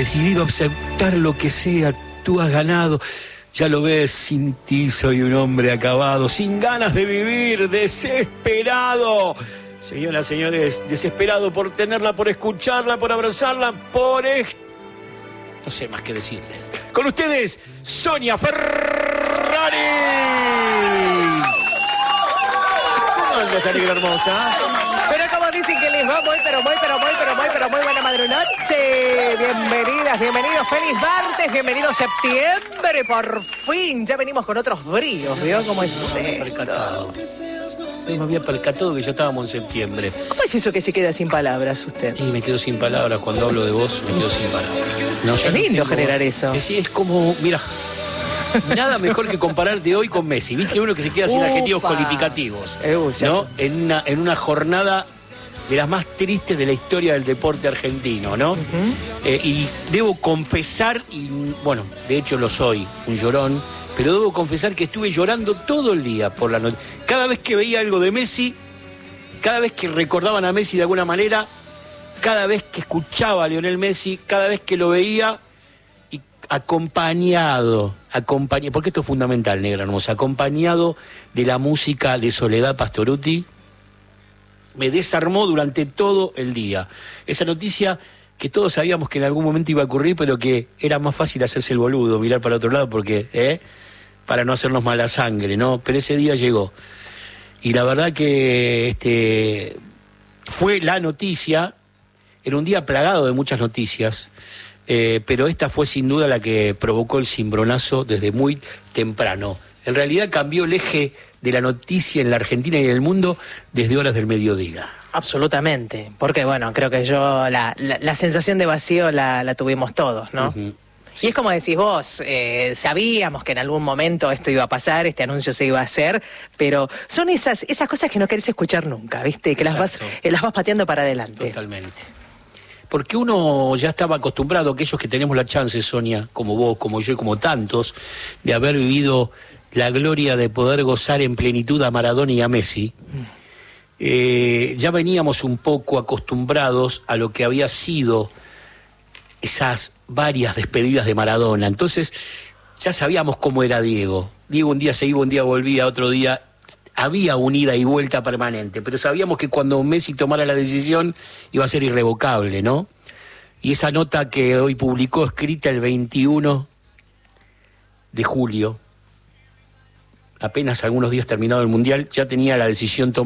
decidido aceptar lo que sea, tú has ganado. Ya lo ves, sin ti soy un hombre acabado, sin ganas de vivir, desesperado. Señoras, señores, desesperado por tenerla, por escucharla, por abrazarla, no sé más qué decirles. Con ustedes, Sonia Ferraris. ¿Cómo andas, amiga hermosa? Pero como dicen que les va muy buena madrugada. Bienvenidas, bienvenidos, feliz martes, bienvenido septiembre, por fin. Ya venimos con otros bríos, ¿vio cómo es esto? Me había percatado que ya estábamos en septiembre. ¿Cómo es eso que se queda sin palabras usted? Y me quedo sin palabras, cuando hablo de vos, me quedo sin palabras. No, es lindo generar eso. Sí, es como, mira, nada mejor que compararte hoy con Messi. ¿Viste uno que se queda sin adjetivos cualificativos? ¿No? En una jornada de las más tristes de la historia del deporte argentino, ¿no? Y debo confesar, y bueno, de hecho lo soy, un llorón, pero debo confesar que estuve llorando todo el día por la noche. Cada vez que veía algo de Messi, cada vez que recordaban a Messi de alguna manera, cada vez que escuchaba a Lionel Messi, cada vez que lo veía, y acompañado, porque esto es fundamental, negra hermosa, acompañado de la música de Soledad Pastorutti, me desarmó durante todo el día. Esa noticia que todos sabíamos que en algún momento iba a ocurrir, pero que era más fácil hacerse el boludo, mirar para otro lado, porque para no hacernos mala sangre, ¿no? Pero ese día llegó. Y la verdad que fue la noticia, era un día plagado de muchas noticias, pero esta fue sin duda la que provocó el cimbronazo desde muy temprano. En realidad cambió el eje de la noticia en la Argentina y en el mundo desde horas del mediodía. Absolutamente, porque bueno, creo que la sensación de vacío la tuvimos todos, ¿no? Uh-huh. Sí. Y es como decís vos, sabíamos que en algún momento esto iba a pasar, este anuncio se iba a hacer, pero son esas cosas que no querés escuchar nunca, ¿viste? Que las vas pateando para adelante. Totalmente. Porque uno ya estaba acostumbrado, aquellos que tenemos la chance, Sonia, como vos, como yo y como tantos, de haber vivido la gloria de poder gozar en plenitud a Maradona y a Messi, ya veníamos un poco acostumbrados a lo que había sido esas varias despedidas de Maradona. Entonces ya sabíamos cómo era Diego. Diego un día se iba, un día volvía, otro día había una ida y vuelta permanente, pero sabíamos que cuando Messi tomara la decisión iba a ser irrevocable, ¿no? Y esa nota que hoy publicó, escrita el 21 de julio, apenas algunos días terminado el Mundial, ya tenía la decisión tomada.